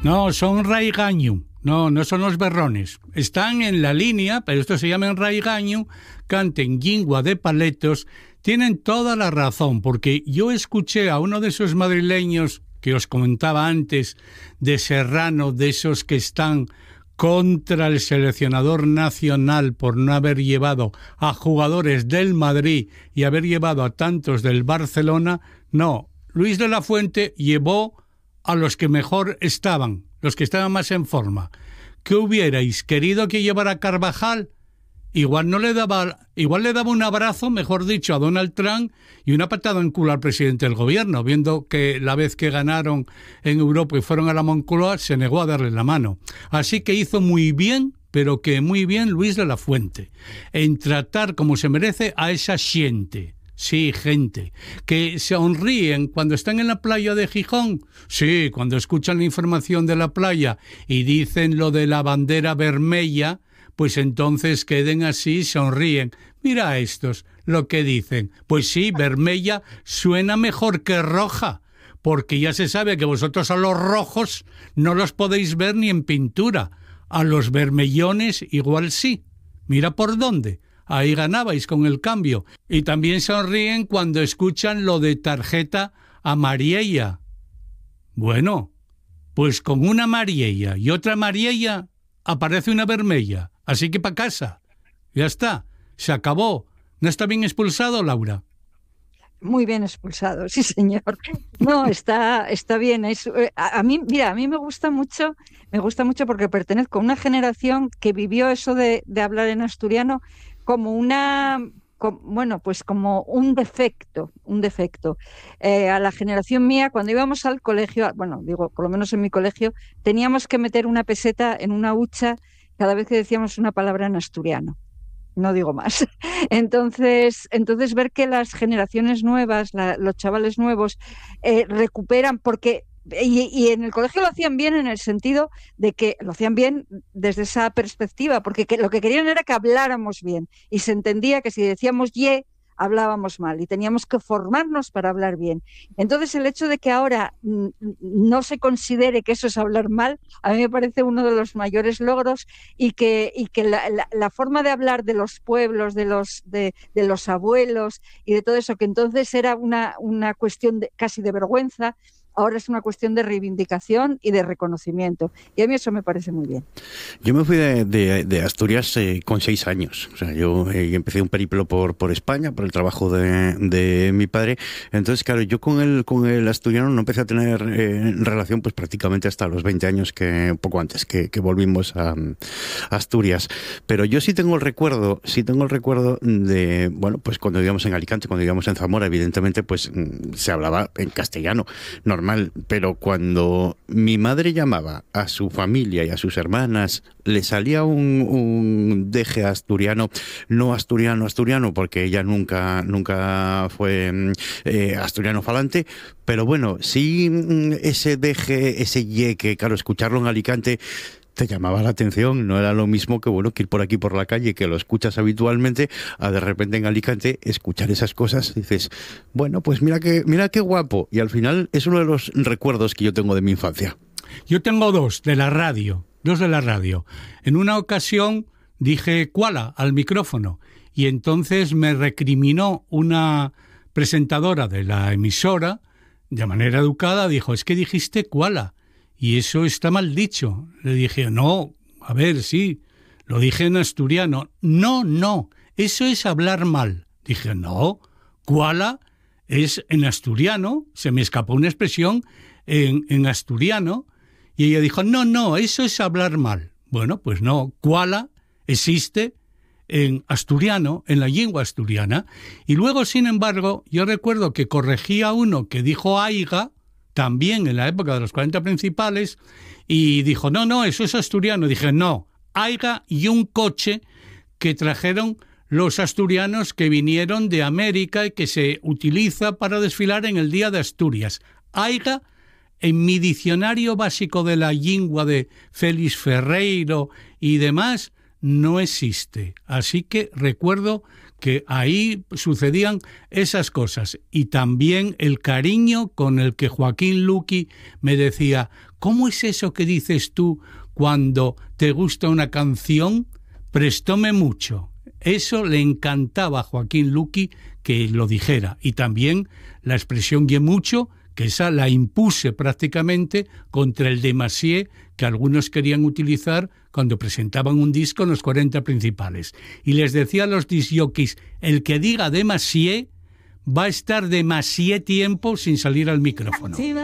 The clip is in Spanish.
No, son raigaño. No, no son los berrones. Están en la línea, pero esto se llama raigaño, canten llingua de paletos. Tienen toda la razón, porque yo escuché a uno de esos madrileños que os comentaba antes, de Serrano, de esos que están contra el seleccionador nacional por no haber llevado a jugadores del Madrid y haber llevado a tantos del Barcelona. No, Luis de la Fuente llevó a los que mejor estaban, los que estaban más en forma. ¿Qué hubierais querido que llevara Carvajal? Igual le daba un abrazo, mejor dicho, a Donald Trump y una patada en culo al presidente del gobierno, viendo que la vez que ganaron en Europa y fueron a la Moncloa se negó a darle la mano. Así que hizo muy bien, pero que muy bien Luis de la Fuente, en tratar como se merece a esa gente. Sí, gente, que sonríen cuando están en la playa de Gijón. Sí, cuando escuchan la información de la playa y dicen lo de la bandera vermella, pues entonces queden así, sonríen. Mira a estos, lo que dicen. Pues sí, vermella suena mejor que roja, porque ya se sabe que vosotros a los rojos no los podéis ver ni en pintura. A los vermellones igual sí. Mira por dónde. Ahí ganabais con el cambio. Y también sonríen cuando escuchan lo de tarjeta amarilla. Bueno, pues con una amarilla y otra amarilla aparece una vermella. Así que para casa. Ya está. Se acabó. ¿No está bien expulsado, Laura? Muy bien expulsado, sí, señor. No, está bien. A mí, mira, a mí me gusta mucho porque pertenezco a una generación que vivió eso de hablar en asturiano como pues como un defecto. A la generación mía, cuando íbamos al colegio, bueno, digo, por lo menos en mi colegio, teníamos que meter una peseta en una hucha cada vez que decíamos una palabra en asturiano. No digo más. Entonces ver que las generaciones nuevas, los chavales nuevos, recuperan, porque y en el colegio lo hacían bien en el sentido de que lo hacían bien desde esa perspectiva, porque lo que querían era que habláramos bien y se entendía que si decíamos hablábamos mal y teníamos que formarnos para hablar bien. Entonces el hecho de que ahora no se considere que eso es hablar mal, a mí me parece uno de los mayores logros, y que la forma de hablar de los pueblos, de los abuelos y de todo eso, que entonces era una cuestión casi de vergüenza, ahora es una cuestión de reivindicación y de reconocimiento. Y a mí eso me parece muy bien. Yo me fui de Asturias con 6 años. O sea, yo empecé un periplo por España, por el trabajo de mi padre. Entonces, claro, yo con el asturiano no empecé a tener relación pues prácticamente hasta los 20 años, poco antes que volvimos a Asturias. Pero yo sí tengo el recuerdo de, bueno, pues cuando vivíamos en Alicante, cuando vivíamos en Zamora, evidentemente pues se hablaba en castellano, normal, pero cuando mi madre llamaba a su familia y a sus hermanas, le salía un deje asturiano, no asturiano, porque ella nunca fue asturiano falante, pero bueno, sí ese deje, ese ye, que claro, escucharlo en Alicante te llamaba la atención. No era lo mismo que que ir por aquí por la calle, que lo escuchas habitualmente, a de repente en Alicante escuchar esas cosas. Dices, bueno, pues mira qué guapo. Y al final es uno de los recuerdos que yo tengo de mi infancia. Yo tengo dos de la radio. En una ocasión dije "cuala" al micrófono y entonces me recriminó una presentadora de la emisora, de manera educada, dijo, es que dijiste "cuala". Y eso está mal dicho. Le dije, no, a ver, sí, lo dije en asturiano. No, eso es hablar mal. Dije, no, cuala es en asturiano, se me escapó una expresión en asturiano, y ella dijo, no, eso es hablar mal. Bueno, pues no, cuala existe en asturiano, en la lengua asturiana, y luego, sin embargo, yo recuerdo que corregí a uno que dijo aiga, también en la época de los 40 principales, y dijo, no, eso es asturiano. Dije, no, aiga y un coche que trajeron los asturianos que vinieron de América y que se utiliza para desfilar en el Día de Asturias. Aiga, en mi diccionario básico de la lengua de Félix Ferreiro y demás, no existe. Así que recuerdo que ahí sucedían esas cosas. Y también el cariño con el que Joaquín Luqui me decía, ¿cómo es eso que dices tú cuando te gusta una canción? Prestóme mucho. Eso le encantaba a Joaquín Luqui que lo dijera. Y también la expresión "ye mucho", que esa la impuse prácticamente contra el demasié que algunos querían utilizar cuando presentaban un disco en los 40 principales. Y les decía a los disc jockeys, el que diga demasié va a estar demasié tiempo sin salir al micrófono.